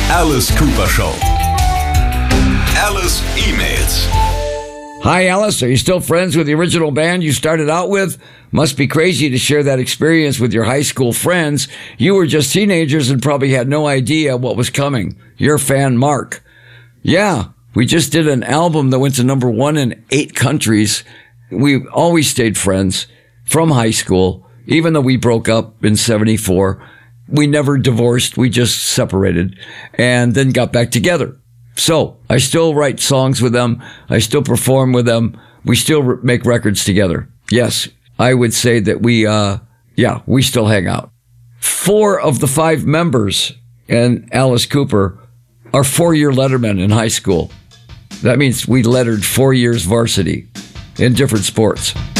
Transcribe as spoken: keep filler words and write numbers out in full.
Alice Cooper Show. Alice emails. Hi, Alice. Are you still friends with the original band you started out with? Must be crazy to share that experience with your high school friends. You were just teenagers and probably had no idea what was coming. Your fan, Mark. Yeah, we just did an album that went to number one in eight countries. We always stayed friends from high school, even though we broke up in seventy-four. We never divorced. We just separated and then got back together. So I still write songs with them. I still perform with them. We still re- make records together. Yes, I would say that we, uh, yeah, we still hang out. Four of the five members and Alice Cooper are four-year lettermen in high school. That means we lettered four years varsity in different sports.